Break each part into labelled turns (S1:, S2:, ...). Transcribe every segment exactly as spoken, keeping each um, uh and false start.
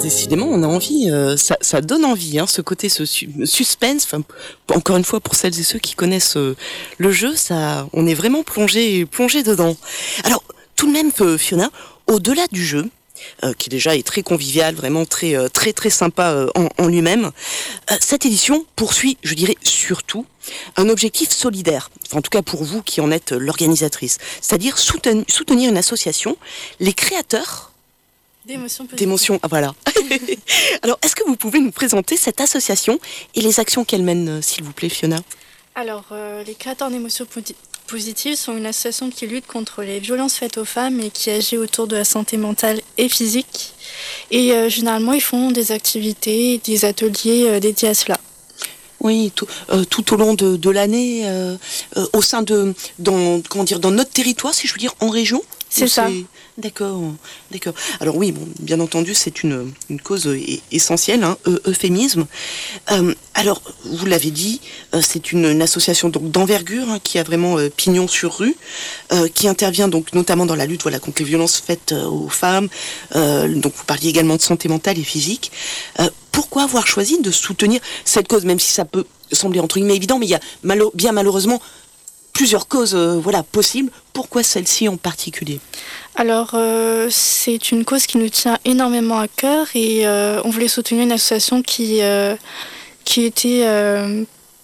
S1: décidément, on a envie, euh, ça, ça donne envie, hein, ce côté, ce su- suspense. Enfin, encore une fois, pour celles et ceux qui connaissent euh, le jeu, ça, on est vraiment plongé, plongé dedans. Alors, tout de même, euh, Fiona, au-delà du jeu, euh, qui déjà est très convivial, vraiment très, euh, très, très sympa euh, en, en lui-même, euh, cette édition poursuit, je dirais, surtout un objectif solidaire. Enfin, en tout cas pour vous qui en êtes l'organisatrice, c'est-à-dire souten- soutenir une association, les créateurs
S2: D'émotions positives.
S1: d'émotions. Ah, voilà. Alors, est-ce que vous pouvez nous présenter cette association et les actions qu'elle mène, euh, s'il vous plaît, Fiona ?
S2: Alors, euh, les créateurs d'émotions poti- positives sont une association qui lutte contre les violences faites aux femmes et qui agit autour de la santé mentale et physique. Et euh, généralement, ils font des activités, des ateliers euh, dédiés à cela.
S1: Oui, tout, euh, tout au long de, de l'année, euh, euh, au sein de, dans, comment dire, dans notre territoire, si je veux dire, en région.
S2: C'est
S1: Ou
S2: ça.
S1: D'accord, d'accord. Alors oui, bon, bien entendu, c'est une, une cause euh, essentielle, hein, eu- euphémisme. Euh, alors, vous l'avez dit, euh, c'est une, une association donc d'envergure, hein, qui a vraiment euh, pignon sur rue, euh, qui intervient donc notamment dans la lutte, voilà, contre les violences faites euh, aux femmes. Euh, donc vous parliez également de santé mentale et physique. Euh, pourquoi avoir choisi de soutenir cette cause, même si ça peut sembler entre guillemets évident, mais il y a malo- bien malheureusement plusieurs causes, euh, voilà, possibles. Pourquoi celle-ci en particulier ?
S2: Alors, euh, c'est une cause qui nous tient énormément à cœur et euh, on voulait soutenir une association qui, euh, qui était euh,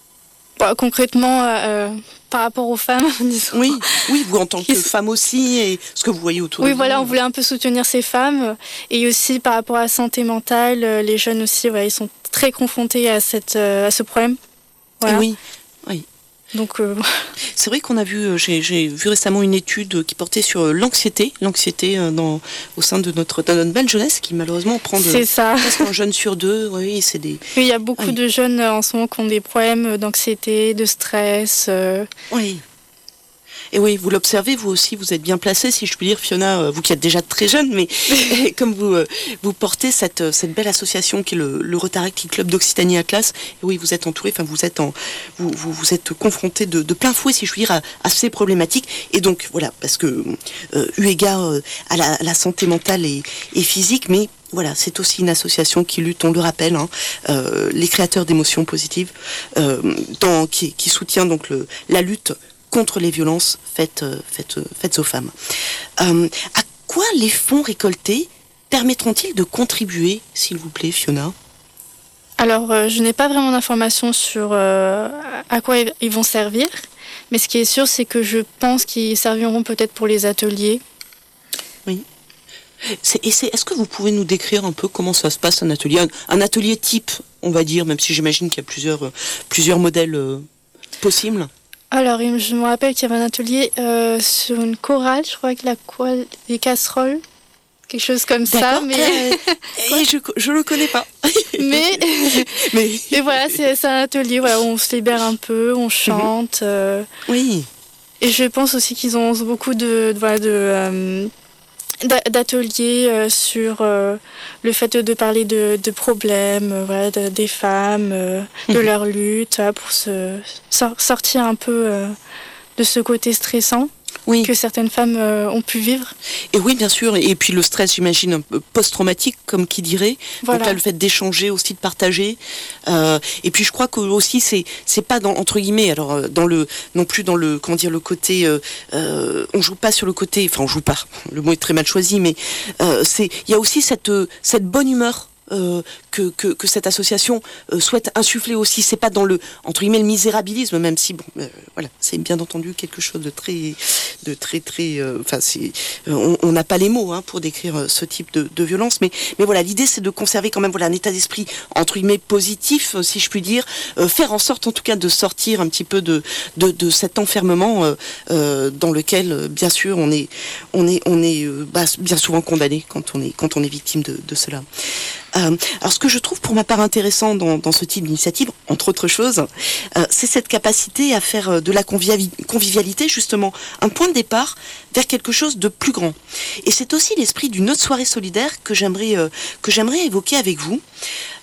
S2: bah, concrètement euh, par rapport aux femmes, disons.
S1: Oui, oui, vous en tant
S2: Qui
S1: que
S2: s-
S1: femme aussi, et ce que vous voyez autour
S2: Oui,
S1: de vous.
S2: voilà, on voulait un peu soutenir ces femmes et aussi par rapport à la santé mentale, euh, les jeunes aussi, voilà, ils sont très confrontés à, cette, euh, à ce problème. Voilà.
S1: Et oui, oui.
S2: Donc, euh,
S1: C'est vrai qu'on a vu, euh, j'ai, j'ai vu récemment une étude euh, qui portait sur euh, l'anxiété, l'anxiété euh, dans, au sein de notre, de notre belle jeunesse, qui malheureusement prend de,
S2: c'est ça.
S1: presque un jeune sur deux. Oui, c'est des.
S2: Il y a beaucoup
S1: Ah oui.
S2: de jeunes euh, en ce moment qui ont des problèmes d'anxiété, de stress. euh,
S1: Oui. Et oui, vous l'observez, vous aussi, vous êtes bien placée, si je puis dire, Fiona, euh, vous qui êtes déjà très jeune, mais comme vous, euh, vous portez cette, euh, cette belle association qui est le, le Rotaract Club d'Occitanie Atlas, et oui, vous êtes entouré, enfin, vous êtes en, vous, vous, vous êtes confronté de, de plein fouet, si je puis dire, à, à ces problématiques. Et donc, voilà, parce que, euh, eu égard euh, à, la, à la santé mentale et, et physique, mais voilà, c'est aussi une association qui lutte, on le rappelle, hein, euh, les créateurs d'émotions positives, euh, dans, qui, qui soutient donc le, la lutte contre les violences faites, euh, faites, euh, faites aux femmes. Euh, à quoi les fonds récoltés permettront-ils de contribuer, s'il vous plaît, Fiona ?
S2: Alors, euh, je n'ai pas vraiment d'informations sur euh, à quoi ils- ils vont servir, mais ce qui est sûr, c'est que je pense qu'ils serviront peut-être pour les ateliers.
S1: C'est, et c'est, est-ce que vous pouvez nous décrire un peu comment ça se passe, un atelier, un, un atelier type, on va dire, même si j'imagine qu'il y a plusieurs, euh, plusieurs modèles euh, possibles.
S2: Alors, il me- je me rappelle qu'il y avait un atelier euh, sur une chorale, je crois que la quoi, les casseroles, quelque chose comme ça,
S1: D'accord,
S2: mais,
S1: euh, et je, je le connais pas.
S2: mais,
S1: Mais
S2: mais voilà, c'est, c'est un atelier voilà, où on se libère un peu, on chante. euh,
S1: oui.
S2: Et je pense aussi qu'ils ont beaucoup de, de, voilà, de, euh, d'a- d'ateliers euh, sur euh, le fait de, de parler de, de problèmes, euh, voilà, de- des femmes, euh, de
S1: Mhm.
S2: leur lutte, voilà, pour se sor- sortir un peu euh, de ce côté stressant
S1: Oui.
S2: que certaines femmes euh, ont pu vivre.
S1: Et oui, bien sûr. Et puis le stress, j'imagine, un peu post-traumatique, comme qui dirait.
S2: Voilà.
S1: Donc là, le fait d'échanger aussi, de partager. Euh, et puis je crois que aussi, c'est c'est pas dans entre guillemets, alors euh, dans le non plus dans le comment dire le côté, euh, euh, on joue pas sur le côté, enfin on joue pas. Le mot est très mal choisi, mais euh, c'est il y a aussi cette euh, cette bonne humeur. Euh, que, que, que cette association euh, souhaite insuffler aussi, c'est pas dans le entre guillemets le misérabilisme, même si bon euh, voilà, c'est bien entendu quelque chose de très de très très enfin euh, c'est euh, on n'a pas les mots hein, pour décrire euh, ce type de, de violence, mais mais voilà, l'idée c'est de conserver quand même voilà un état d'esprit entre guillemets positif, euh, si je puis dire, euh, faire en sorte en tout cas de sortir un petit peu de de, de cet enfermement euh, euh, dans lequel euh, bien sûr on est on est on est euh, bah, bien souvent condamné quand on est quand on est victime de, de cela. Euh, alors, ce que je trouve pour ma part intéressant dans, dans ce type d'initiative, entre autres choses, euh, c'est cette capacité à faire euh, de la convivi- convivialité, justement, un point de départ vers quelque chose de plus grand. Et c'est aussi l'esprit d'une autre soirée solidaire que j'aimerais, euh, que j'aimerais évoquer avec vous.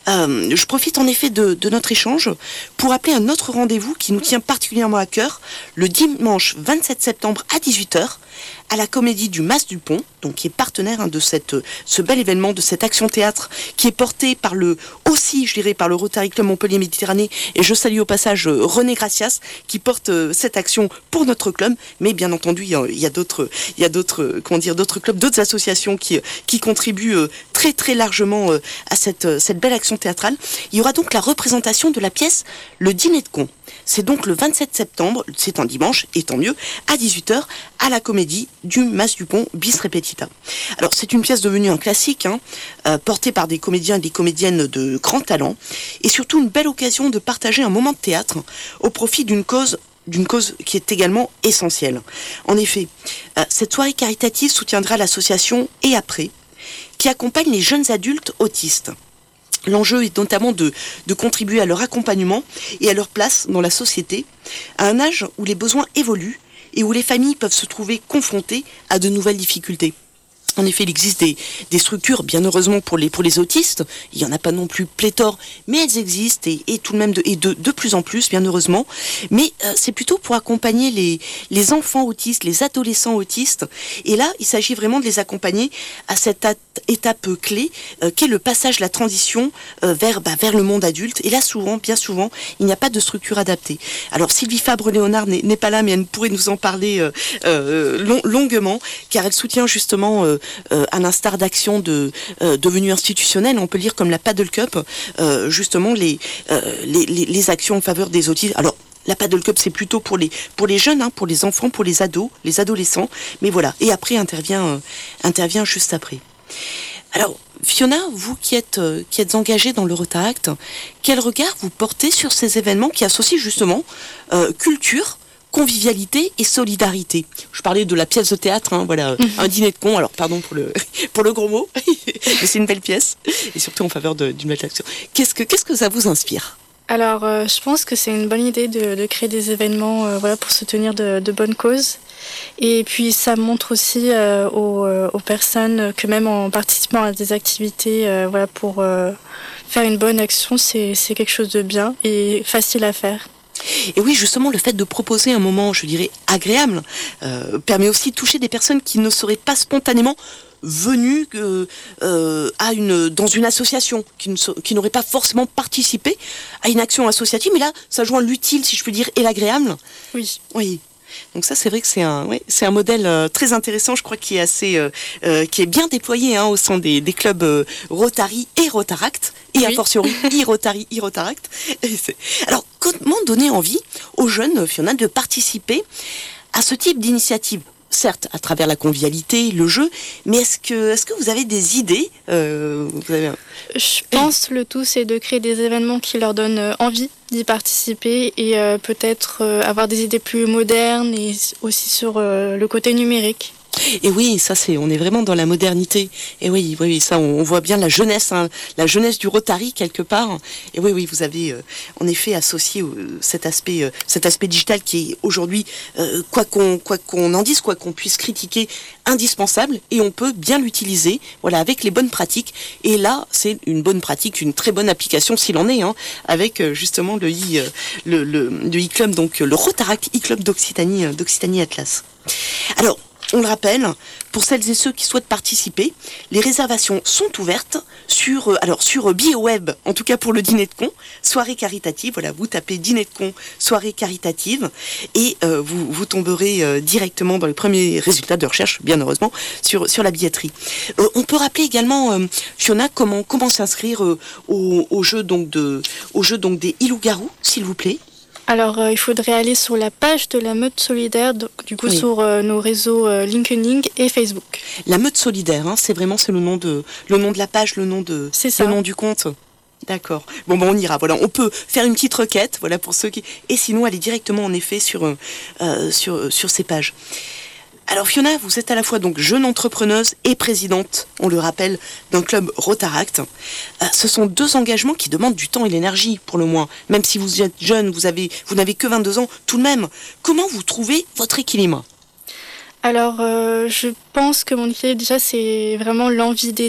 S1: Euh, je profite en effet de, de notre échange pour appeler un autre rendez-vous qui nous tient particulièrement à cœur, le dimanche vingt-sept septembre à dix-huit heures, à la Comédie du Mas du Pont, donc qui est partenaire hein, de cette, ce bel événement, de cette action théâtre qui est portée par le, aussi, je dirais, par le Rotary Club Montpellier Méditerranée. Et je salue au passage euh, René Gracias qui porte euh, cette action pour notre club. Mais bien entendu, il y a, il y a d'autres, il y a d'autres, euh, comment dire, d'autres clubs, d'autres associations qui, qui contribuent euh, très très largement euh, à cette, euh, cette belle action théâtrale. Il y aura donc la représentation de la pièce Le Dîner de Cons. C'est donc le vingt-sept septembre, c'est un dimanche, et tant mieux, à dix-huit heures, à la Comédie du Mas du Pont bis repetita. Alors c'est une pièce devenue un classique, hein, euh, portée par des comédiens et des comédiennes de grand talent, et surtout une belle occasion de partager un moment de théâtre au profit d'une cause d'une cause qui est également essentielle. En effet, euh, cette soirée caritative soutiendra l'association Et Après, qui accompagne les jeunes adultes autistes. L'enjeu est notamment de, de contribuer à leur accompagnement et à leur place dans la société, à un âge où les besoins évoluent et où les familles peuvent se trouver confrontées à de nouvelles difficultés. En effet, il existe des, des structures, bien heureusement pour les, pour les autistes, il n'y en a pas non plus pléthore, mais elles existent et, et tout de même de, et de, de plus en plus, bien heureusement. Mais euh, c'est plutôt pour accompagner les, les enfants autistes, les adolescents autistes. Et là, il s'agit vraiment de les accompagner à cette at- étape clé, euh, qu'est le passage, la transition euh, vers, bah, vers le monde adulte. Et là, souvent, bien souvent, il n'y a pas de structure adaptée. Alors, Sylvie Fabre-Léonard n'est, n'est pas là, mais elle pourrait nous en parler euh, euh, long, longuement, car elle soutient justement... Euh, Euh, à l'instar d'actions de, euh, devenues institutionnelles, on peut lire comme la Paddle Cup, euh, justement les, euh, les, les, les actions en faveur des autistes. Alors, la Paddle Cup, c'est plutôt pour les, pour les jeunes, hein, pour les enfants, pour les ados, les adolescents, mais voilà. Et après, intervient, euh, intervient juste après. Alors, Fiona, vous qui êtes, euh, qui êtes engagée dans le Rotaract, quel regard vous portez sur ces événements qui associent justement euh, culture, convivialité et solidarité. Je parlais de la pièce de théâtre, hein, voilà, mmh. un dîner de cons, alors pardon pour le, pour le gros mot, mais c'est une belle pièce, et surtout en faveur de, d'une belle action. Qu'est-ce que, qu'est-ce que ça vous inspire ?
S2: Alors, euh, je pense que c'est une bonne idée de, de créer des événements euh, voilà, pour soutenir de, de bonnes causes. Et puis, ça montre aussi euh, aux, euh, aux personnes que même en participant à des activités euh, voilà, pour euh, faire une bonne action, c'est, c'est quelque chose de bien et facile à faire.
S1: Et oui, justement, le fait de proposer un moment, je dirais, agréable, euh, permet aussi de toucher des personnes qui ne seraient pas spontanément venues euh, euh, à une, dans une association, qui, ne, qui n'auraient pas forcément participé à une action associative. Mais là, ça joint l'utile, si je peux dire, et l'agréable.
S2: Oui.
S1: Oui. Donc ça, c'est vrai que c'est un, ouais, c'est un modèle euh, très intéressant, je crois, qui est assez, euh, euh, qui est bien déployé hein, au sein des, des clubs euh, Rotary et Rotaract, et oui. A fortiori e-Rotary, e-Rotaract. Alors, comment donner envie aux jeunes, Fiona, de participer à ce type d'initiative ? Certes, à travers la convivialité, le jeu, mais est-ce que, est-ce que vous avez des idées euh, vous avez un...
S2: Je pense le tout, c'est de créer des événements qui leur donnent envie d'y participer et euh, peut-être euh, avoir des idées plus modernes et aussi sur euh, le côté numérique.
S1: Et oui, ça c'est, on est vraiment dans la modernité. Et oui, oui, oui ça, on, on voit bien la jeunesse, hein, la jeunesse du Rotary quelque part. Et oui, oui, vous avez euh, en effet associé euh, cet aspect, euh, cet aspect digital qui est aujourd'hui, euh, quoi qu'on, quoi qu'on en dise, quoi qu'on puisse critiquer, indispensable. Et on peut bien l'utiliser, voilà, avec les bonnes pratiques. Et là, c'est une bonne pratique, une très bonne application s'il en est, hein, avec euh, justement le i, euh, le, le, le e-club, donc le Rotaract e-club d'Occitanie, euh, d'Occitanie Atlas. Alors. On le rappelle, pour celles et ceux qui souhaitent participer, les réservations sont ouvertes sur, euh, alors sur BioWeb, en tout cas pour le dîner de cons, soirée caritative. Voilà, vous tapez dîner de cons, soirée caritative, et euh, vous, vous tomberez euh, directement dans les premiers résultats de recherche, bien heureusement, sur, sur la billetterie. Euh, on peut rappeler également, euh, Fiona, comment, comment s'inscrire euh, au, au jeu donc de, au jeu donc des Ilougarous, s'il vous plaît.
S2: Alors, euh, il faudrait aller sur la page de la Meute Solidaire, donc, du coup oui. sur euh, nos réseaux euh, LinkedIn et Facebook.
S1: La Meute Solidaire, hein, c'est vraiment c'est le nom de le nom de la page, le nom de
S2: c'est ça.
S1: Le nom du compte. D'accord. Bon, bon, on ira. Voilà, on peut faire une petite requête, voilà pour ceux qui. Et sinon, aller directement en effet sur euh, sur sur ces pages. Alors Fiona, vous êtes à la fois donc jeune entrepreneuse et présidente, on le rappelle, d'un club Rotaract. Euh, ce sont deux engagements qui demandent du temps et l'énergie, pour le moins. Même si vous êtes jeune, vous avez, vous n'avez que vingt-deux ans, tout de même. Comment vous trouvez votre équilibre ?
S2: Alors, euh, je pense que mon équilibre, déjà, c'est vraiment l'envie d'aider.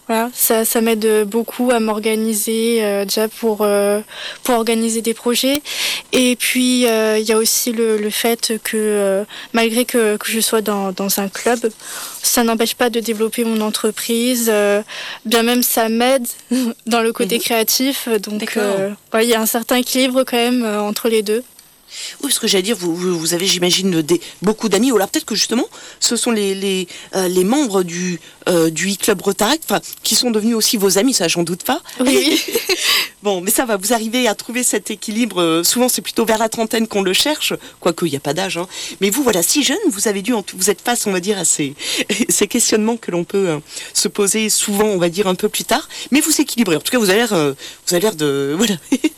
S2: Voilà, ça, ça m'aide beaucoup à m'organiser euh, déjà pour, euh, pour organiser des projets. Et puis, euh, il y a aussi le, le fait que euh, malgré que, que je sois dans, dans un club, ça n'empêche pas de développer mon entreprise. Euh, bien même, ça m'aide dans le côté mmh. créatif. Donc, euh, ouais, il y a un certain équilibre quand même euh, entre les deux.
S1: Oui, ce que j'allais dire, vous, vous avez, j'imagine, des, beaucoup d'amis. Ou alors peut-être que justement, ce sont les, les, euh, les membres du, euh, du e-club Rotaract, enfin, qui sont devenus aussi vos amis, ça j'en doute pas.
S2: Oui.
S1: Bon, mais ça va, vous arrivez à trouver cet équilibre. Souvent, c'est plutôt vers la trentaine qu'on le cherche, quoique il n'y a pas d'âge. Hein. Mais vous, voilà, si jeune, vous avez dû, vous êtes face, on va dire, à ces, ces questionnements que l'on peut euh, se poser souvent, on va dire, un peu plus tard. Mais vous équilibrez. En tout cas, vous avez l'air, euh, vous avez l'air de, voilà.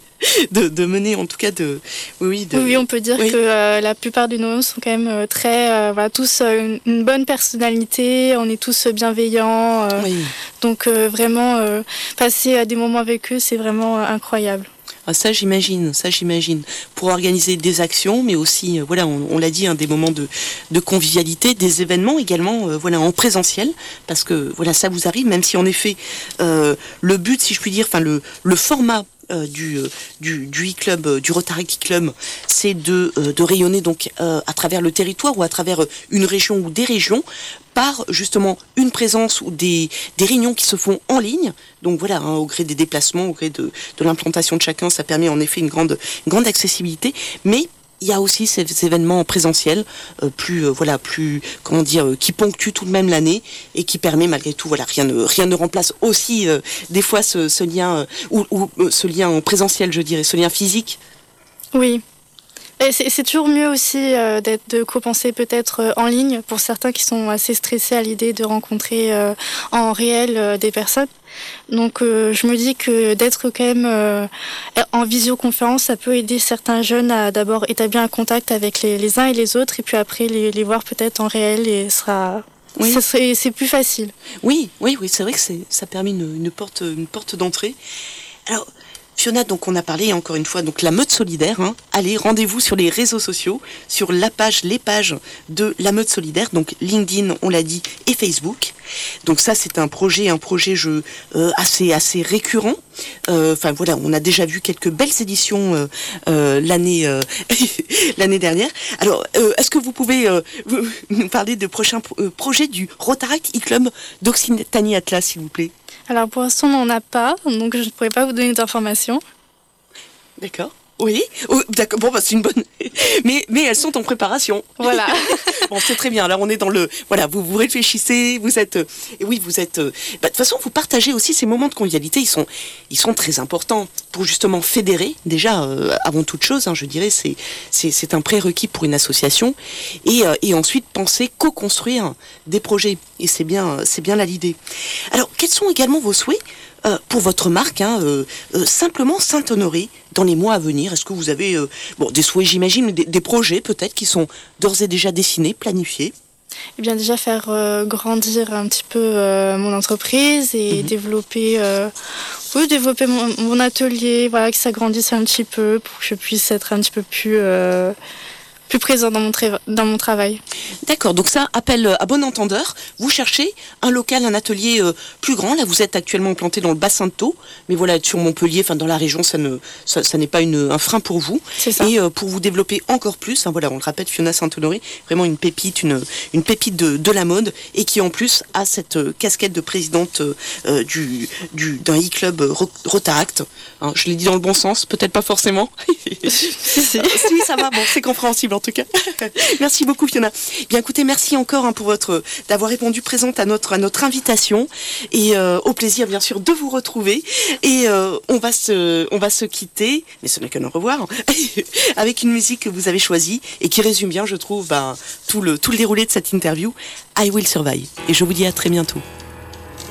S1: De, de mener en tout cas de oui de...
S2: oui on peut dire oui. que euh, la plupart de nos sont quand même euh, très euh, voilà, tous euh, une bonne personnalité, on est tous bienveillants euh, oui. donc euh, vraiment euh, passer à des moments avec eux c'est vraiment euh, incroyable.
S1: Ah, ça j'imagine, ça j'imagine. Pour organiser des actions, mais aussi, euh, voilà, on, on l'a dit, hein, des moments de, de convivialité, des événements également, euh, voilà, en présentiel, parce que voilà, ça vous arrive, même si en effet, euh, le but, si je puis dire, enfin le, le format Euh, du, euh, du, du e-club, euh, du Rotaract e-club, c'est de, euh, de rayonner donc euh, à travers le territoire ou à travers une région ou des régions par justement une présence ou des, des réunions qui se font en ligne. Donc voilà, hein, au gré des déplacements, au gré de, de l'implantation de chacun, ça permet en effet une grande, une grande accessibilité. Mais il y a aussi ces événements en présentiel, euh, plus euh, voilà, plus comment dire, euh, qui ponctuent tout de même l'année et qui permet malgré tout, voilà, rien ne rien ne remplace aussi euh, des fois ce, ce lien euh, ou, ou euh, ce lien en présentiel, je dirais, ce lien physique.
S2: Oui. Et c'est, c'est toujours mieux aussi euh, d'être, de compenser peut-être euh, en ligne pour certains qui sont assez stressés à l'idée de rencontrer euh, en réel euh, des personnes. Donc euh, je me dis que d'être quand même euh, en visioconférence, ça peut aider certains jeunes à d'abord établir un contact avec les, les uns et les autres et puis après les, les voir peut-être en réel et sera... Oui. Ça serait, c'est plus facile.
S1: Oui, oui, oui, c'est vrai que c'est, ça permet une, une porte, une porte d'entrée. Alors, Fiona, donc on a parlé encore une fois, donc la meute solidaire. Hein. Allez, rendez-vous sur les réseaux sociaux, sur la page, les pages de la meute solidaire, donc LinkedIn, on l'a dit, et Facebook. Donc ça, c'est un projet, un projet je, euh, assez, assez récurrent. Enfin euh, voilà, on a déjà vu quelques belles éditions euh, euh, l'année, euh, l'année dernière. Alors, euh, est-ce que vous pouvez euh, vous, nous parler de prochains pro- euh, projets du Rotaract e-club d'Occitanie Atlas, s'il vous plaît?
S2: Alors pour l'instant, on n'en a pas, donc je ne pourrais pas vous donner d'informations.
S1: D'accord. Oui, oh, d'accord. Bon, bah, c'est une bonne. Mais, mais elles sont en préparation.
S2: Voilà.
S1: Bon, c'est très bien. Là, on est dans le. Voilà, vous vous réfléchissez, vous êtes. Euh, et oui, vous êtes. Euh, bah, de toute façon, vous partagez aussi ces moments de convivialité. Ils sont, ils sont très importants pour justement fédérer. Déjà, euh, avant toute chose, hein, je dirais, c'est, c'est, c'est un prérequis pour une association. Et, euh, et ensuite, penser co-construire des projets. Et c'est bien, c'est bien là l'idée. Alors, quels sont également vos souhaits? Euh, pour votre marque, hein, euh, euh, simplement Saint-Honoré dans les mois à venir. Est-ce que vous avez euh, bon, des souhaits, j'imagine, des, des projets peut-être qui sont d'ores et déjà dessinés, planifiés?
S2: Eh bien déjà faire euh, grandir un petit peu euh, mon entreprise et mmh. développer, euh, oui, développer mon, mon atelier, voilà, que ça grandisse un petit peu pour que je puisse être un petit peu plus... Euh, plus présent dans mon, tra- dans mon travail.
S1: D'accord, donc ça, appel à bon entendeur. Vous cherchez un local, un atelier euh, plus grand. Là, vous êtes actuellement planté dans le bassin de Thau, mais voilà, être sur Montpellier, enfin dans la région, ça, ne, ça, ça n'est pas une, un frein pour vous.
S2: C'est ça.
S1: Et euh, pour vous développer encore plus, hein, voilà, on le répète, Fiona Saint-Honoré, vraiment une pépite, une, une pépite de, de la mode, et qui en plus a cette euh, casquette de présidente euh, du, du, d'un e-club euh, Rotaract. Hein, je l'ai dit dans le bon sens, peut-être pas forcément. si, ça va, bon, c'est compréhensible en tout cas. Merci beaucoup Fiona. Bien écoutez, merci encore hein, pour votre d'avoir répondu présente à notre à notre invitation et euh, au plaisir bien sûr de vous retrouver et euh, on va se on va se quitter, mais ce n'est qu'un au revoir avec une musique que vous avez choisie et qui résume bien, je trouve, ben, tout le tout le déroulé de cette interview. I Will Survive et je vous dis à très bientôt.